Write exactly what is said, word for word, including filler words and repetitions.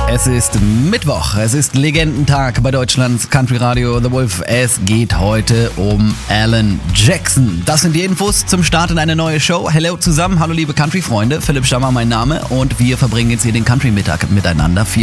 Es ist Mittwoch, es ist Legendentag bei Deutschlands Country Radio The Wolf. Es geht heute um Alan Jackson. Das sind die Infos zum Start in eine neue Show. Hello zusammen, hallo liebe Country-Freunde, Philipp Stammer mein Name und wir verbringen jetzt hier den Country-Mittag miteinander.